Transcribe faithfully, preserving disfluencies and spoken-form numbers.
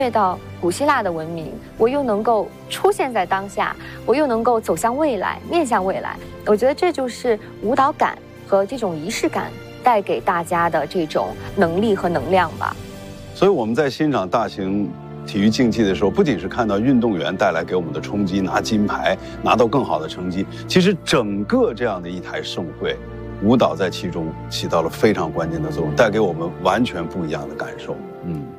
到古希腊的文明，我又能够出现在当下，我又能够走向未来，面向未来。我觉得这就是舞蹈感和这种仪式感带给大家的这种能力和能量吧。 所以我们在欣赏大型体育竞技的时候，不仅是看到运动员带来给我们的冲击，拿金牌，拿到更好的成绩，其实整个这样的一台盛会，舞蹈在其中起到了非常关键的作用，带给我们完全不一样的感受。嗯。